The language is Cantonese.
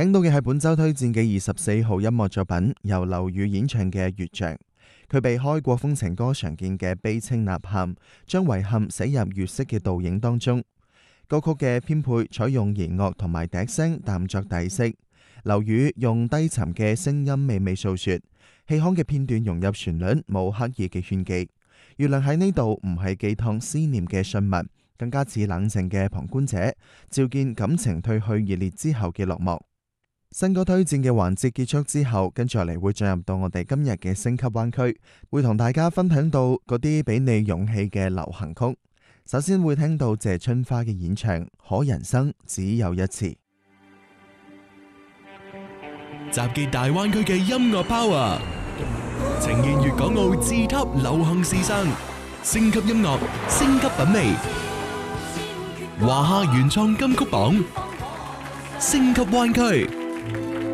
聽到嘅係本周推薦嘅24號音樂作品，由劉宇演唱嘅《月像》。佢避開國風情歌常見嘅悲清吶喊，將遺憾寫入月色嘅倒影當中。歌曲嘅編配採用弦樂同埋笛聲淡作底色，劉宇用低沉嘅聲音娓娓訴說，氣腔嘅片段融入旋律，冇刻意嘅炫技。月亮喺呢度唔係寄託思念嘅信物，更加似冷靜嘅旁觀者，照見感情褪去熱烈之後嘅落寞。新歌推薦嘅環節結束之後，跟住嚟會進入到我哋今日嘅星級灣區，會同大家分享到嗰啲俾你勇氣嘅流行曲。首先會聽到謝春花嘅演唱《可人生只有一次》， 集結大灣區嘅音樂 power， 呈現粵港澳自級流行時尚，星級音樂，星級品味，華夏原創金曲榜，星級灣區。